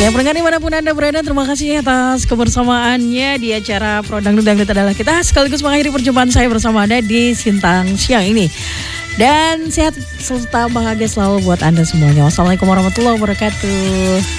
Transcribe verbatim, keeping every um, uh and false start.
Ya, pendengar dimanapun Anda berada, terima kasih atas kebersamaannya di acara Pro Dangdut Dangdut adalah kita, sekaligus mengakhiri perjumpaan saya bersama Anda di Sintang siang ini. Dan sehat serta bahagia selalu buat Anda semuanya. Wassalamualaikum warahmatullahi wabarakatuh.